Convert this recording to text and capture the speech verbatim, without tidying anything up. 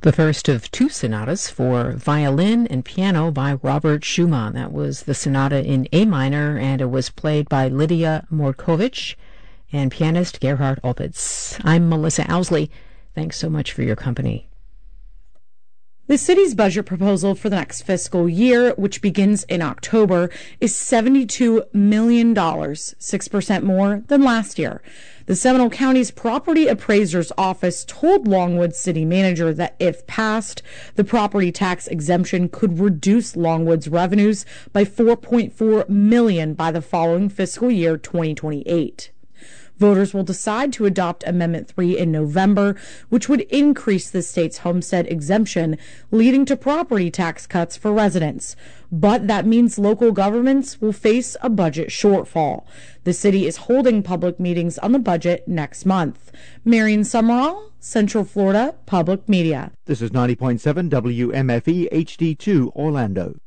The first of two sonatas for violin and piano by Robert Schumann. That was the sonata in A minor, and it was played by Lydia Morkovich and pianist Gerhard Opitz. I'm Melissa Owsley. Thanks so much for your company. The city's budget proposal for the next fiscal year, which begins in October, is seventy-two million dollars, six percent more than last year. The Seminole County's Property Appraiser's Office told Longwood City Manager that if passed, the property tax exemption could reduce Longwood's revenues by four point four million dollars by the following fiscal year, twenty twenty-eight. Voters will decide to adopt Amendment three in November, which would increase the state's homestead exemption, leading to property tax cuts for residents. But that means local governments will face a budget shortfall. The city is holding public meetings on the budget next month. Marion Summerall, Central Florida Public Media. This is ninety point seven W M F E H D two Orlando.